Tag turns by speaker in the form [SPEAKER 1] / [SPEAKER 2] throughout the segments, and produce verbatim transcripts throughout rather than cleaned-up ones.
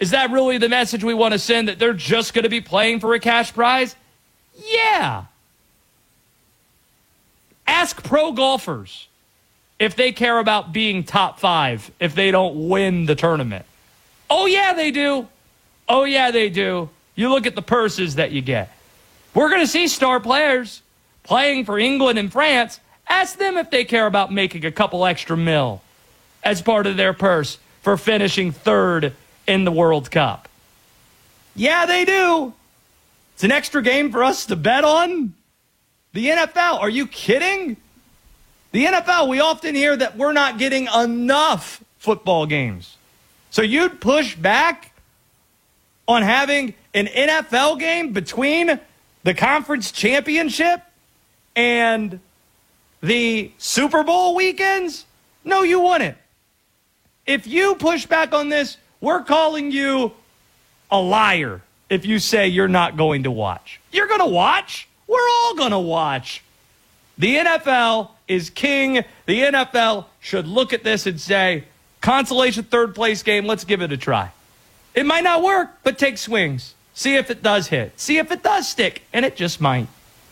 [SPEAKER 1] Is that really the message we want to send, that they're just going to be playing for a cash prize? Yeah. Ask pro golfers if they care about being top five if they don't win the tournament. Oh, yeah, they do. Oh, yeah, they do. You look at the purses that you get. We're going to see star players playing for England and France. Ask them if they care about making a couple extra mil as part of their purse for finishing third in the World Cup. Yeah, they do. It's an extra game for us to bet on. The N F L, are you kidding? The N F L, we often hear that we're not getting enough football games. So you'd push back on having an N F L game between the conference championship and the Super Bowl weekends? No, you wouldn't. If you push back on this, we're calling you a liar if you say you're not going to watch. You're going to watch. We're all going to watch. The N F L is king. The N F L should look at this and say, consolation third place game, let's give it a try. It might not work, but take swings. See if it does hit. See if it does stick, and it just might.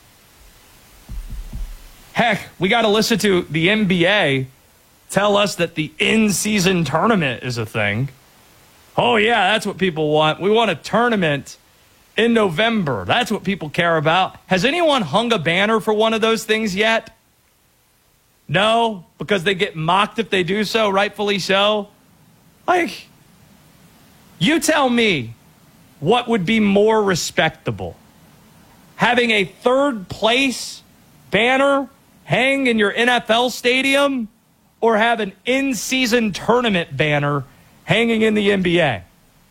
[SPEAKER 1] Heck, we got to listen to the N B A tell us that the in-season tournament is a thing. Oh, yeah, that's what people want. We want a tournament in November. That's what people care about. Has anyone hung a banner for one of those things yet? No, because they get mocked if they do so, rightfully so. Like, you tell me what would be more respectable. Having a third place banner hang in your N F L stadium, or have an in-season tournament banner hanging in the N B A?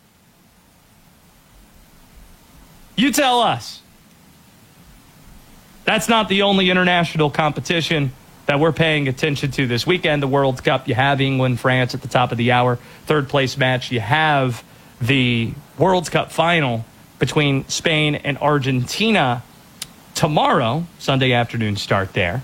[SPEAKER 1] You tell us. That's not the only international competition that we're paying attention to this weekend. The World Cup, you have England, France at the top of the hour. Third place match, you have the World Cup final between Spain and Argentina tomorrow, Sunday afternoon start there.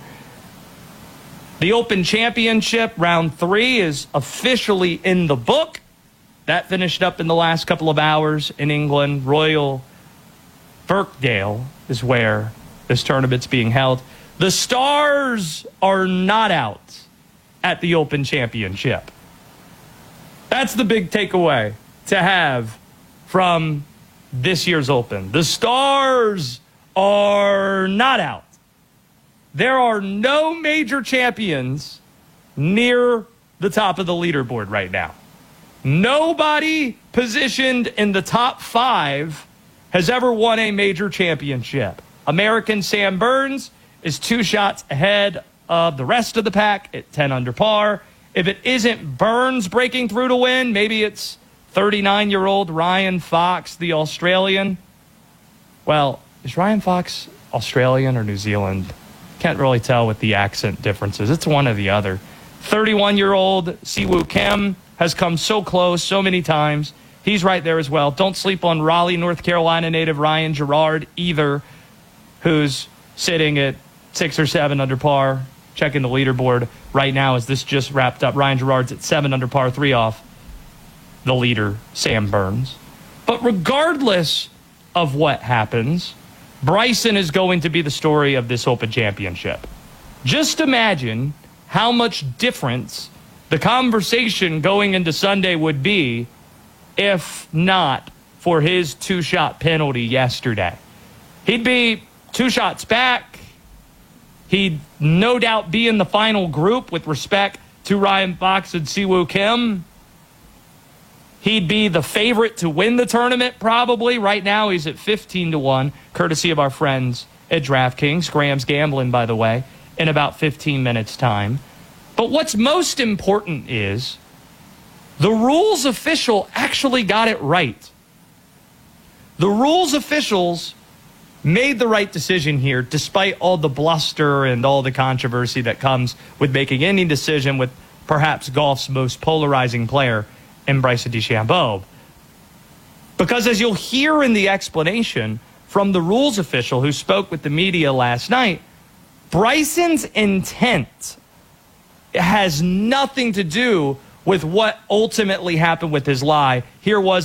[SPEAKER 1] The Open Championship, round three, is officially in the book. That finished up in the last couple of hours in England. Royal Birkdale is where this tournament's being held. The stars are not out at the Open Championship. That's the big takeaway to have from this year's Open. The stars are not out. There are no major champions near the top of the leaderboard right now. Nobody positioned in the top five has ever won a major championship. American Sam Burns is two shots ahead of the rest of the pack at ten under par. If it isn't Burns breaking through to win, maybe it's thirty-nine-year-old Ryan Fox, the Australian. Well, is Ryan Fox Australian or New Zealand? Can't really tell with the accent differences. It's one or the other. thirty-one-year-old Siwoo Kim has come so close so many times. He's right there as well. Don't sleep on Raleigh, North Carolina native Ryan Gerard either, who's sitting at six or seven under par. Checking the leaderboard right now as this just wrapped up. Ryan Gerard's at seven under par, three off the leader, Sam Burns. But regardless of what happens, Bryson is going to be the story of this Open Championship. Just imagine how much difference the conversation going into Sunday would be if not for his two-shot penalty yesterday. He'd be two shots back. He'd no doubt be in the final group with respect to Ryan Fox and Siwoo Kim. He'd be the favorite to win the tournament probably. Right now he's at fifteen to one, courtesy of our friends at DraftKings. Graham's gambling, by the way, in about fifteen minutes' time. But what's most important is the rules official actually got it right. The rules officials made the right decision here, despite all the bluster and all the controversy that comes with making any decision with perhaps golf's most polarizing player in Bryson DeChambeau. Because as you'll hear in the explanation from the rules official who spoke with the media last night, Bryson's intent has nothing to do with what ultimately happened with his lie. Here was